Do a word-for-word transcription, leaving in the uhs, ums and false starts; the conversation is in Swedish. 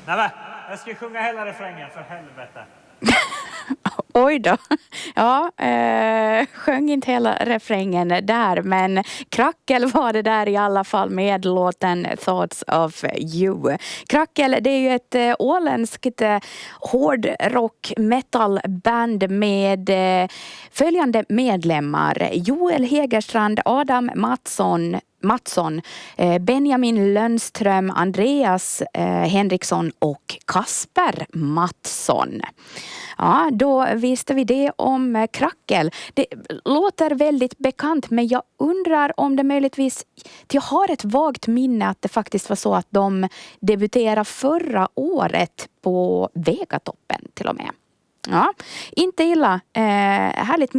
Nej, jag ska sjunga hela refrängen för helvete. Oj då. Ja, eh, sjöng inte hela refrängen där, men Krackel var det där i alla fall med låten Thoughts of You. Krackel, det är ju ett eh, åländskt eh, hårdrock metalband med eh, följande medlemmar: Joel Hegerstrand, Adam Mattsson, Mattsson, Benjamin Lönnström, Andreas eh, Henriksson och Kasper Mattsson. Ja, då visste vi det om Krackel. Det låter väldigt bekant, men jag undrar om det möjligtvis... Jag har ett vagt minne att det faktiskt var så att de debuterade förra året på Vegatoppen till och med. Ja, inte illa. Eh, härligt.